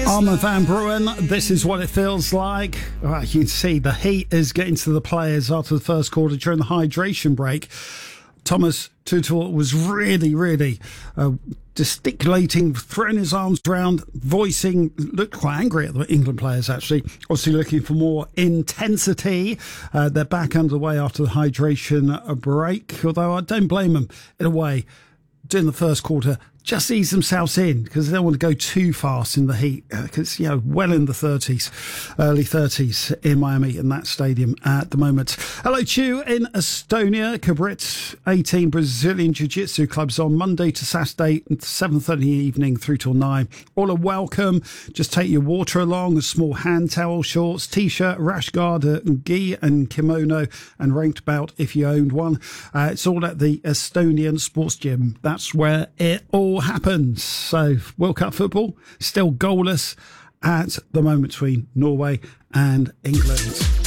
Armin van Buuren, this is what it feels like. You can see the heat is getting to the players after the first quarter during the hydration break. Thomas Tuchel was really gesticulating, throwing his arms around, looked quite angry at the England players actually, obviously looking for more intensity. They're back underway after the hydration break, although I don't blame them in a way. During the first quarter, just ease themselves in because they don't want to go too fast in the heat because, well in the 30s, early 30s in Miami in that stadium at the moment. Hello to you in Estonia. Cabrit 18 Brazilian Jiu-Jitsu clubs on Monday to Saturday, 7:30 in the evening through till 9. All are welcome. Just take your water along, a small hand towel, shorts, t-shirt, rash guard, gi and kimono and ranked belt if you owned one. It's all at the Estonian Sports Gym. That's where it all happens. So World Cup football still goalless at the moment between Norway and England.